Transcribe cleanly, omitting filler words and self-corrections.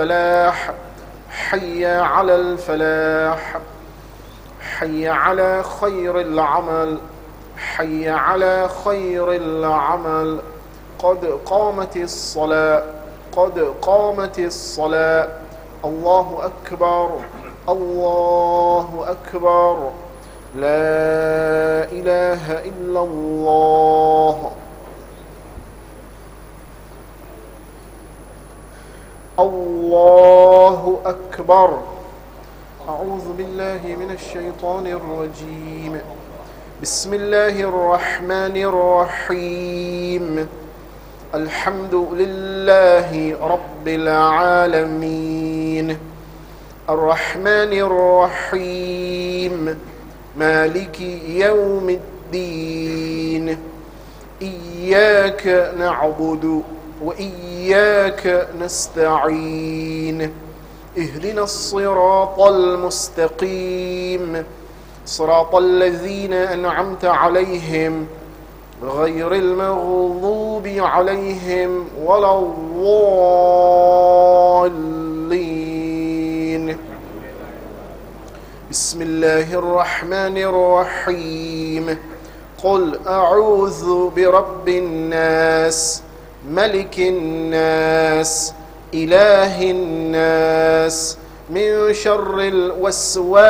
الفلاح حي على الفلاح حي على خير العمل حي على خير العمل قد قامت الصلاة قد قامت الصلاة الله أكبر الله أكبر لا إله إلا الله الله أكبر. أعوذ بالله من الشيطان الرجيم. بسم الله الرحمن الرحيم. الحمد لله رب العالمين الرحمن الرحيم مالك يوم الدين إياك نعبد وإياك نستعين اهدنا الصراط المستقيم صراط الذين أنعمت عليهم غير المغضوب عليهم ولا الضالين. بسم الله الرحمن الرحيم. قل أعوذ برب الناس ملك الناس إله الناس من شر الوسواس